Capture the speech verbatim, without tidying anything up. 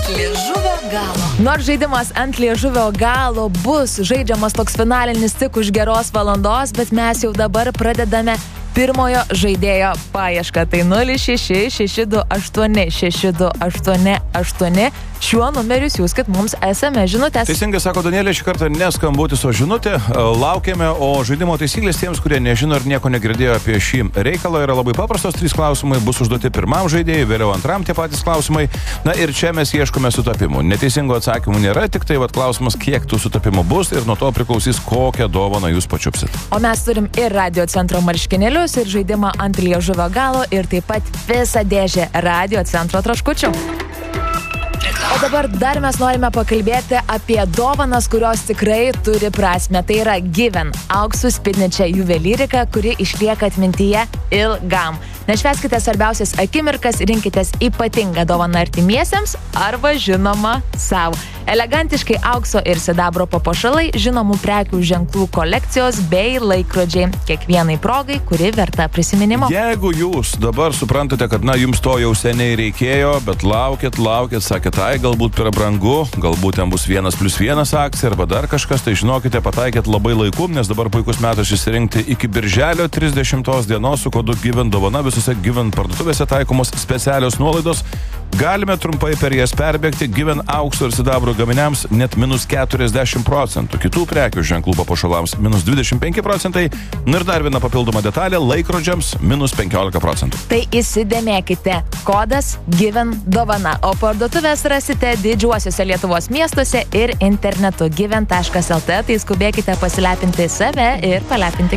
ant liežuvio galo. Nors žaidimas ant liežuvio galo bus žaidžiamas toks finalinis tik už geros valandos, bet mes jau dabar pradedame pirmojo žaidėjo paiešką. Tai nulis šeši šeši du aštuoni šeši du aštuoni aštuoni. Šiuo numeriu siųskit mums es em es žinutės. Teisingai sako Danielė, šį kartą neskambutis, o žinutė. Laukiame, o žaidimo taisyklės tiems, kurie nežino ir nieko negirdėjo apie šį reikalą, yra labai paprastos. Trys klausimai bus užduoti pirmam žaidėjui, vėliau antram tie patys klausimai. Na ir čia mes ieškome sutapimų. Neteisingų atsakymų nėra, tik tai vat klausimas, kiek tų sutapimų bus ir nuo to priklausys, kokią dovaną jūs pačiupsit. O mes turim ir radio centro marškinėlius, ir žaidimą ant liežuvio galo, ir taip pat visą dėžę radio centro traškučių. O dabar dar mes norime pakalbėti apie dovanas, kurios tikrai turi prasmę. Tai yra Given auksų spidnečia juvelyrika, kuri išlieka atmintyje ilgam. Nešveskite svarbiausias akimirkas, rinkitės ypatingą dovaną artimiesiems arba žinoma savo. Elegantiškai aukso ir sidabro papuošalai, žinomų prekių ženklų kolekcijos bei laikrodžiai kiekvienai progai, kuri verta prisiminimo. Jeigu jūs dabar suprantate, kad na jums to jau seniai reikėjo, bet laukit, laukit, sakėt, ai galbūt per brangu, galbūt ten bus vienas plus vienas akcija arba dar kažkas, tai žinokite, pataikėt labai laiku, nes dabar puikus metas išsirinkti iki birželio trisdešimtos dienos su kodu Given dovana, visose Given parduotuvėse taikomos specialios nuolaidos. Galime trumpai per jas perbėgti. Given aukso ir sidabro gaminiams net minus keturiasdešimt procentų. Kitų prekių ženklų papuošalams minus dvidešimt penki procentai. Ir dar viena papildoma detalė – laikrodžiams minus penkiolika procentų. Tai įsidėmėkite. Kodas Given dovana. O parduotuvės rasite didžiuosiuose Lietuvos miestuose ir internetu given taškas el tė. Tai skubėkite pasilepinti save ir palepinti